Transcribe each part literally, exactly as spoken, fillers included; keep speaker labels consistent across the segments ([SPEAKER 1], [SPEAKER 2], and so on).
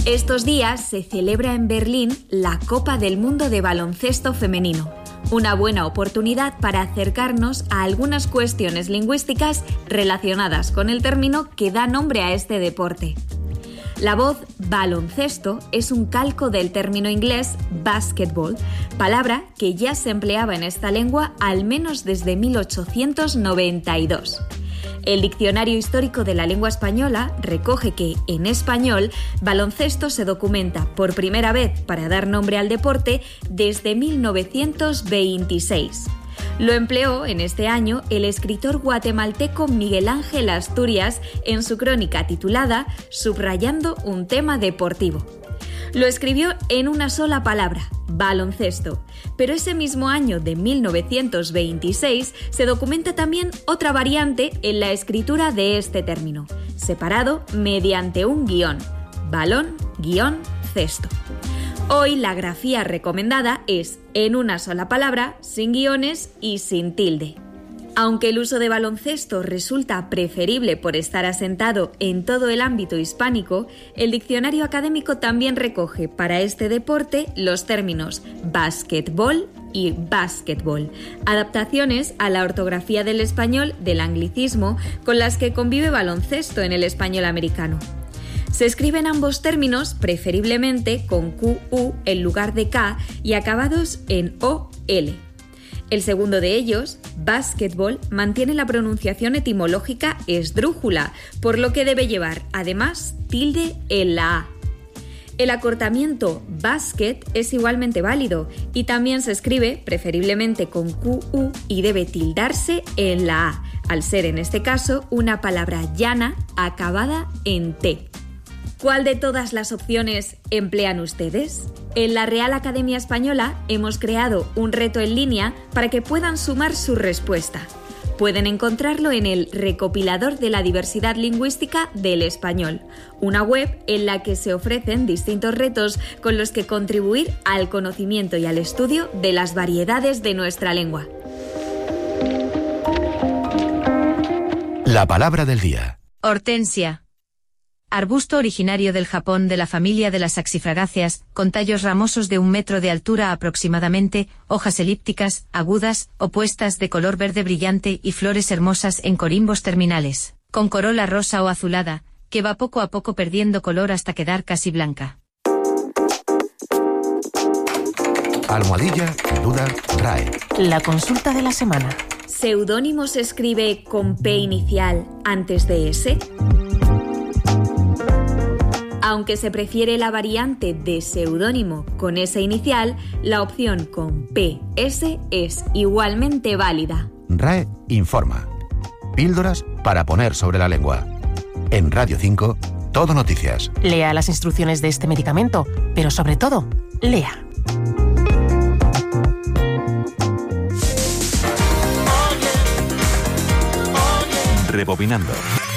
[SPEAKER 1] Estos días se celebra en Berlín la Copa del Mundo de Baloncesto Femenino. Una buena oportunidad para acercarnos a algunas cuestiones lingüísticas relacionadas con el término que da nombre a este deporte. La voz baloncesto es un calco del término inglés basketball, palabra que ya se empleaba en esta lengua al menos desde mil ochocientos noventa y dos. El Diccionario Histórico de la Lengua Española recoge que, en español, baloncesto se documenta por primera vez para dar nombre al deporte desde mil novecientos veintiséis. Lo empleó en este año el escritor guatemalteco Miguel Ángel Asturias en su crónica titulada Subrayando un tema deportivo. Lo escribió en una sola palabra, baloncesto, pero ese mismo año de mil novecientos veintiséis se documenta también otra variante en la escritura de este término, separado mediante un guión, balón, guión, cesto. Hoy la grafía recomendada es en una sola palabra, sin guiones y sin tilde. Aunque el uso de baloncesto resulta preferible por estar asentado en todo el ámbito hispánico, el diccionario académico también recoge para este deporte los términos basquetbol y básquetbol, adaptaciones a la ortografía del español del anglicismo con las que convive baloncesto en el español americano. Se escriben ambos términos preferiblemente con Q U en lugar de K y acabados en O L. El segundo de ellos, básquetbol, mantiene la pronunciación etimológica esdrújula, por lo que debe llevar, además, tilde en la A. El acortamiento basket es igualmente válido y también se escribe, preferiblemente con Q U, y debe tildarse en la A, al ser en este caso una palabra llana acabada en T. ¿Cuál de todas las opciones emplean ustedes? En la Real Academia Española hemos creado un reto en línea para que puedan sumar su respuesta. Pueden encontrarlo en el Recopilador de la Diversidad Lingüística del Español, una web en la que se ofrecen distintos retos con los que contribuir al conocimiento y al estudio de las variedades de nuestra lengua.
[SPEAKER 2] La palabra del día.
[SPEAKER 3] Hortensia. Arbusto originario del Japón de la familia de las saxifragáceas, con tallos ramosos de un metro de altura aproximadamente, hojas elípticas, agudas, opuestas de color verde brillante y flores hermosas en corimbos terminales, con corola rosa o azulada, que va poco a poco perdiendo color hasta quedar casi blanca.
[SPEAKER 2] Almohadilla, duda, trae.
[SPEAKER 4] La consulta de la semana.
[SPEAKER 1] ¿Seudónimo se escribe con P inicial antes de S? Aunque se prefiere la variante de seudónimo con S inicial, la opción con P S es igualmente válida.
[SPEAKER 2] R A E informa. Píldoras para poner sobre la lengua. En Radio cinco, Todo Noticias.
[SPEAKER 4] Lea las instrucciones de este medicamento, pero sobre todo, lea.
[SPEAKER 5] Rebobinando.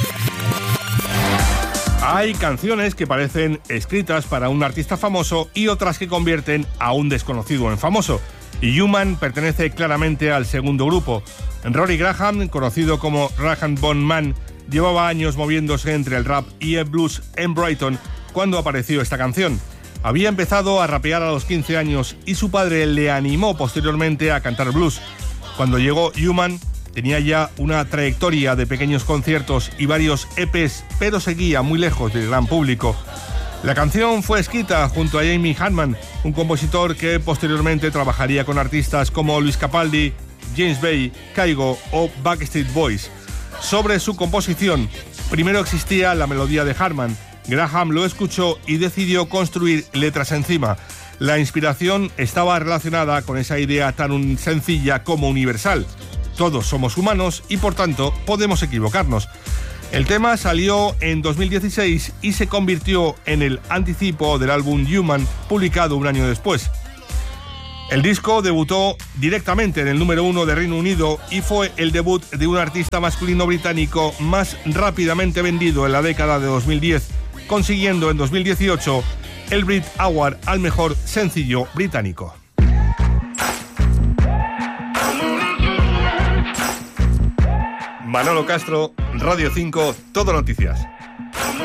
[SPEAKER 6] Hay canciones que parecen escritas para un artista famoso y otras que convierten a un desconocido en famoso. Y Human pertenece claramente al segundo grupo. Rory Graham, conocido como Rag Bone Man, llevaba años moviéndose entre el rap y el blues en Brighton cuando apareció esta canción. Había empezado a rapear a los quince años y su padre le animó posteriormente a cantar blues. Cuando llegó Human, tenía ya una trayectoria de pequeños conciertos y varios E Pes, pero seguía muy lejos del gran público. La canción fue escrita junto a Jamie Hartman, un compositor que posteriormente trabajaría con artistas como Luis Capaldi, James Bay, Kygo o Backstreet Boys. Sobre su composición, primero existía la melodía de Hartman. Graham lo escuchó y decidió construir letras encima. La inspiración estaba relacionada con esa idea tan sencilla como universal. Todos somos humanos y, por tanto, podemos equivocarnos. El tema salió en dos mil dieciséis y se convirtió en el anticipo del álbum Human, publicado un año después. El disco debutó directamente en el número uno de Reino Unido y fue el debut de un artista masculino británico más rápidamente vendido en la década de dos mil diez, consiguiendo en dos mil dieciocho el Brit Award al mejor sencillo británico. Manolo Castro, Radio cinco, Todo Noticias.